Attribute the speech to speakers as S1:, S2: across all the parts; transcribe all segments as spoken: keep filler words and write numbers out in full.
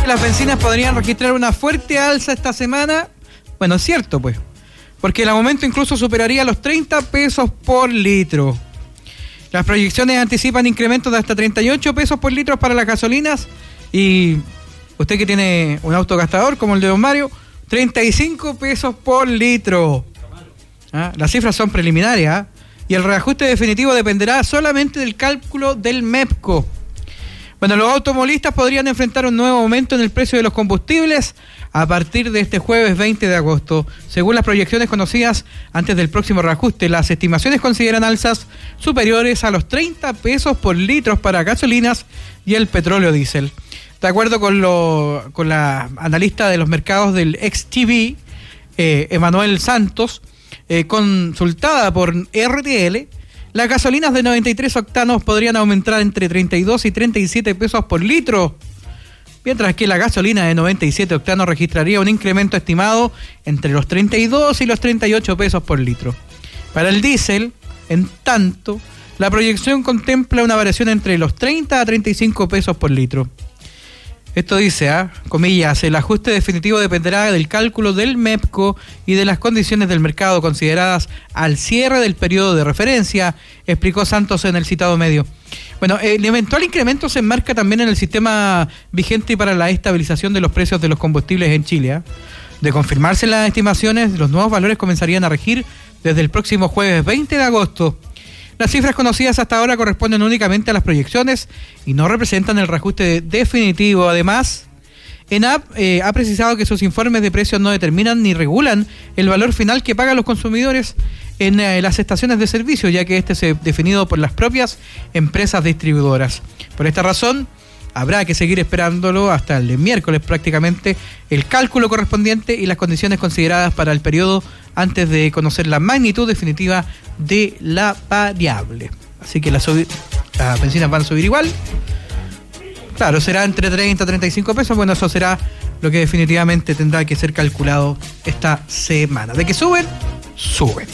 S1: que las bencinas podrían registrar una fuerte alza esta semana. Bueno, es cierto, pues, porque el aumento incluso superaría los treinta pesos por litro. Las proyecciones anticipan incrementos de hasta treinta y ocho pesos por litro para las gasolinas. Y usted que tiene un auto gastador como el de don Mario, treinta y cinco pesos por litro. ¿Ah? Las cifras son preliminares, ¿ah? Y el reajuste definitivo dependerá solamente del cálculo del MEPCO. Bueno, los automovilistas podrían enfrentar un nuevo aumento en el precio de los combustibles a partir de este jueves veinte de agosto. Según las proyecciones conocidas antes del próximo reajuste, las estimaciones consideran alzas superiores a los treinta pesos por litro para gasolinas y el petróleo diésel. De acuerdo con, lo, con la analista de los mercados del X T V, eh, Emanuel Santos, eh, consultada por R T L, las gasolinas de noventa y tres octanos podrían aumentar entre treinta y dos y treinta y siete pesos por litro, mientras que la gasolina de noventa y siete octanos registraría un incremento estimado entre los treinta y dos y los treinta y ocho pesos por litro. Para el diésel, en tanto, la proyección contempla una variación entre los treinta a treinta y cinco pesos por litro. Esto dice, ¿ah? comillas, el ajuste definitivo dependerá del cálculo del MEPCO y de las condiciones del mercado consideradas al cierre del periodo de referencia, explicó Santos en el citado medio. Bueno, el eventual incremento se enmarca también en el sistema vigente para la estabilización de los precios de los combustibles en Chile. ¿ah? De confirmarse las estimaciones, los nuevos valores comenzarían a regir desde el próximo jueves veinte de agosto. Las cifras conocidas hasta ahora corresponden únicamente a las proyecciones y no representan el reajuste definitivo. Además, ENAP eh, ha precisado que sus informes de precios no determinan ni regulan el valor final que pagan los consumidores en eh, las estaciones de servicio, ya que este es definido por las propias empresas distribuidoras. Por esta razón, habrá que seguir esperándolo hasta el miércoles prácticamente el cálculo correspondiente y las condiciones consideradas para el periodo antes de conocer la magnitud definitiva de la variable. Así que las, las bencinas van a subir igual. Claro, será entre treinta a treinta y cinco pesos. Bueno, eso será lo que definitivamente tendrá que ser calculado esta semana. De que suben, suben.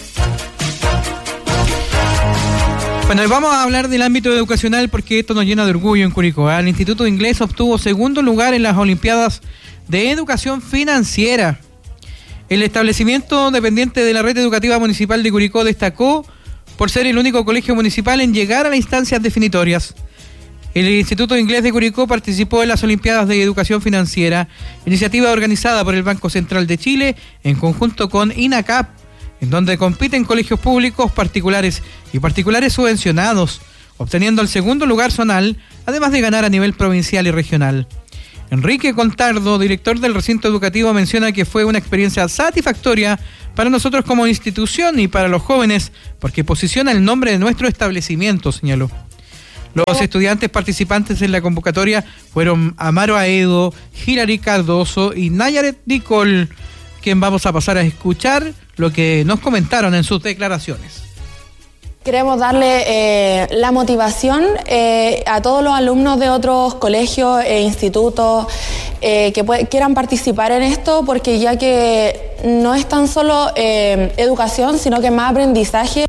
S1: Bueno, vamos a hablar del ámbito educacional porque esto nos llena de orgullo en Curicó. El Instituto de Inglés obtuvo segundo lugar en las Olimpiadas de Educación Financiera. El establecimiento dependiente de la Red Educativa Municipal de Curicó destacó por ser el único colegio municipal en llegar a las instancias definitorias. El Instituto de Inglés de Curicó participó en las Olimpiadas de Educación Financiera, iniciativa organizada por el Banco Central de Chile en conjunto con INACAP, en donde compiten colegios públicos, particulares y particulares subvencionados, obteniendo el segundo lugar zonal, además de ganar a nivel provincial y regional. Enrique Contardo, director del recinto educativo, menciona que fue una experiencia satisfactoria para nosotros como institución y para los jóvenes, porque posiciona el nombre de nuestro establecimiento, señaló. Los estudiantes participantes en la convocatoria fueron Amaro Aedo, Hilary Cardoso y Nayaret Nicole, quien vamos a pasar a escuchar lo que nos comentaron en sus declaraciones.
S2: Queremos darle eh, la motivación eh, a todos los alumnos de otros colegios e institutos eh, que puede, quieran participar en esto, porque ya que no es tan solo eh, educación, sino que más aprendizaje.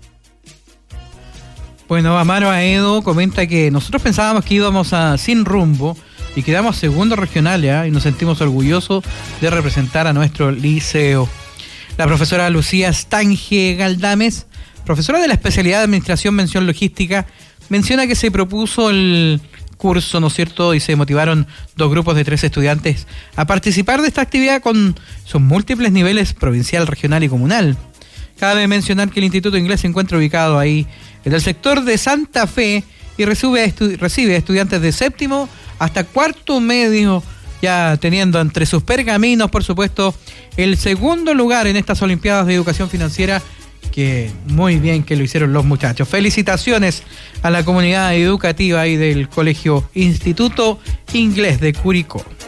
S1: Bueno, Amaro Aedo comenta que nosotros pensábamos que íbamos a sin rumbo y quedamos segundo regional, ¿ya? Y nos sentimos orgullosos de representar a nuestro liceo. La profesora Lucía Stange Galdames, profesora de la especialidad de Administración Mención Logística, menciona que se propuso el curso, ¿no es cierto?, y se motivaron dos grupos de tres estudiantes a participar de esta actividad con sus múltiples niveles provincial, regional y comunal. Cabe mencionar que el Instituto Inglés se encuentra ubicado ahí en el sector de Santa Fe y recibe a, estu- recibe a estudiantes de séptimo hasta cuarto medio, ya teniendo entre sus pergaminos, por supuesto, el segundo lugar en estas Olimpiadas de Educación Financiera, que muy bien que lo hicieron los muchachos. Felicitaciones a la comunidad educativa y del Colegio Instituto Inglés de Curicó.